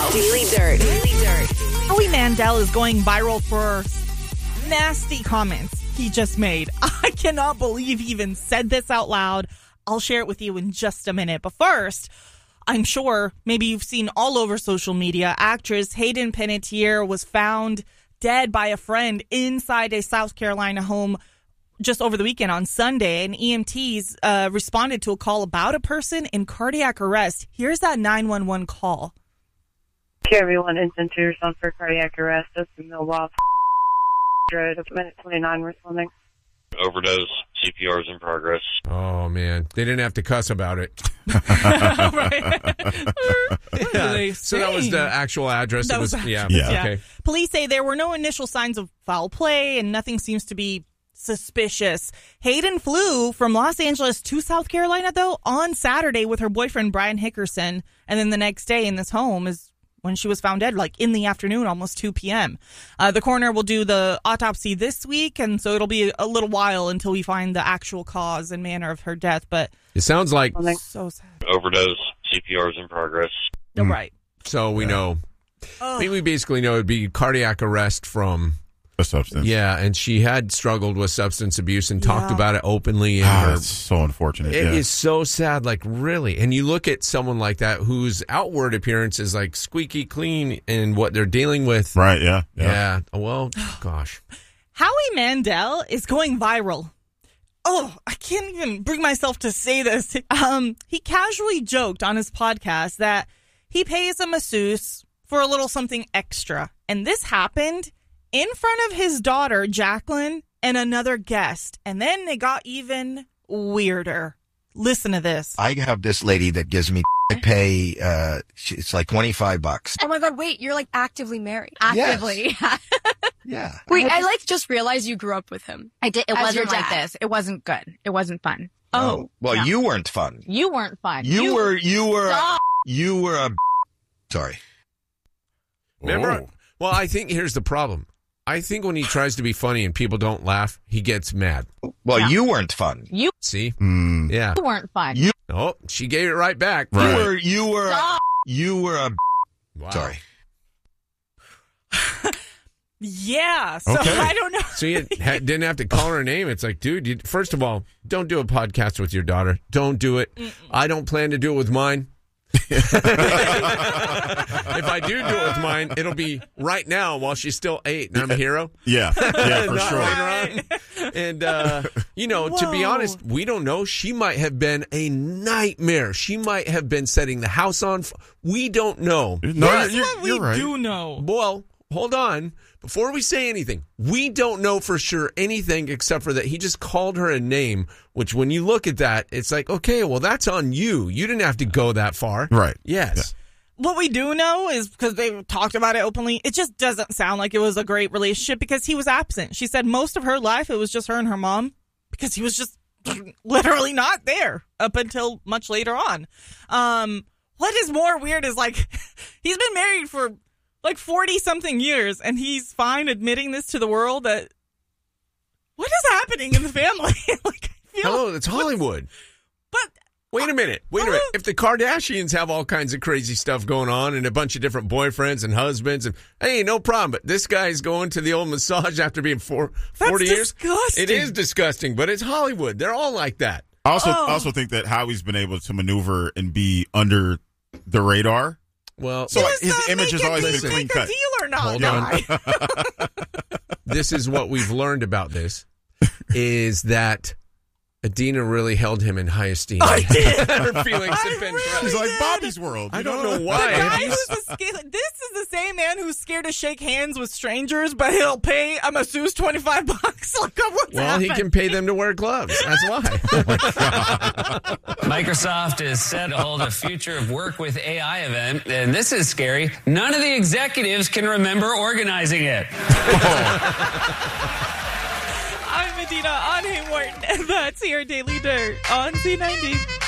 Daily Dirt. Howie Mandel is going viral for nasty comments he just made. I cannot believe he even said this out loud. I'll share it with you in just a minute. But first, I'm sure maybe you've seen all over social media, actress Hayden Panettiere was found dead by a friend inside a South Carolina home just over the weekend on Sunday, and EMTs responded to a call about a person in cardiac arrest. Here's that 911 call. Everyone in Centers on for cardiac arrest. That's in Milwaukee Road, minute 29 responding. Overdose, CPR is in progress. Oh, man. They didn't have to cuss about it. So that was the actual address. That was yeah. Okay. Police say there were no initial signs of foul play and nothing seems to be suspicious. Hayden flew from Los Angeles to South Carolina, though, on Saturday with her boyfriend, Brian Hickerson. And then the next day in this home is when she was found dead, like in the afternoon, almost 2 p.m. The coroner will do the autopsy this week, and so it'll be a little while until we find the actual cause and manner of her death. But it sounds like so sad. Overdose, CPR is in progress. Right. So we know. I mean, we basically know it'd be cardiac arrest from a substance. Yeah, and she had struggled with substance abuse and talked about it openly. It's so unfortunate. It is so sad, like really. And you look at someone like that whose outward appearance is like squeaky clean and what they're dealing with. Right, yeah. Yeah. Well, gosh. Howie Mandel is going viral. Oh, I can't even bring myself to say this. He casually joked on his podcast that he pays a masseuse for a little something extra. And this happened in front of his daughter, Jacqueline, and another guest. And then they got even weirder. Listen to this. I have this lady that gives me, I pay, it's like $25. Oh my God, wait, you're like actively married. Actively. Yes. Yeah. Wait, I like just realized you grew up with him. I did. It As wasn't your like dad. this. It wasn't good. It wasn't fun. Oh. Well, no. you weren't fun. You weren't fun. You were a, sorry. Remember? Well, I think here's the problem. I think when he tries to be funny and people don't laugh, he gets mad. Well, you weren't fun. You See? You weren't fun. Oh, she gave it right back. Right. You were a, Wow. sorry. Yeah, so Okay. I don't know. So you didn't have to call her name. It's like, dude, first of all, don't do a podcast with your daughter. Don't do it. I don't plan to do it with mine. If I do it with mine, it'll be right now while she's still 8 and I'm a hero. Yeah, for Not sure. later on. And, to be honest, we don't know. She might have been a nightmare. She might have been setting the house on. We don't know. No, That's you're, what we you're right. do know. Well, hold on. Before we say anything, we don't know for sure anything except for that he just called her a name, which when you look at that, it's like, okay, well, that's on you. You didn't have to go that far. Right. Yes. What we do know is, because they talked about it openly, it just doesn't sound like it was a great relationship because he was absent. She said most of her life it was just her and her mom because he was just literally not there up until much later on. What is more weird is, like, he's been married for like 40-something years, and he's fine admitting this to the world that what is happening in the family? Like, I feel Hello, it's Hollywood. But Wait a minute. If the Kardashians have all kinds of crazy stuff going on and a bunch of different boyfriends and husbands, and hey, no problem. But this guy's going to the old massage after being 40 years. Disgusting. It is disgusting, but it's Hollywood. They're all like that. I also think that Howie's been able to maneuver and be under the radar. Well, So Does his that image make has always it been clean like a cut. deal or not? Hold guy? on. This is what we've learned about this, is that Adina really held him in high esteem. I did. Her feelings have been crushed. He's like Bobby's World. I you don't know? know why. Guy who's this is the same man who's scared to shake hands with strangers, but he'll pay a masseuse $25. Like, what's Well, he can pay them to wear gloves. That's why. Microsoft is set to hold a Future of Work with AI event, and this is scary. None of the executives can remember organizing it. I'm Medina on Hey Morton, and that's your Daily Dirt on C90.